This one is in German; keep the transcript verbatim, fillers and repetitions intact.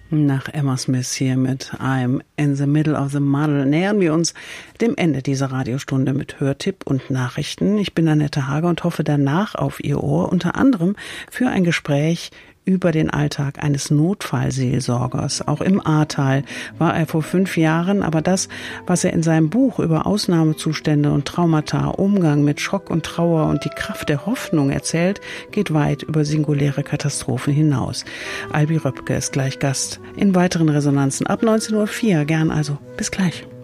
Nach Emma Smith hier mit I'm in the middle of the muddle nähern wir uns dem Ende dieser Radiostunde mit Hörtipp und Nachrichten. Ich bin Annette Hager und hoffe danach auf Ihr Ohr, unter anderem für ein Gespräch über den Alltag eines Notfallseelsorgers. Auch im Ahrtal war er vor fünf Jahren, aber das, was er in seinem Buch über Ausnahmezustände und Traumata, Umgang mit Schock und Trauer und die Kraft der Hoffnung erzählt, geht weit über singuläre Katastrophen hinaus. Albi Röpke ist gleich Gast in weiteren Resonanzen ab neunzehn Uhr vier. Gern also. Bis gleich.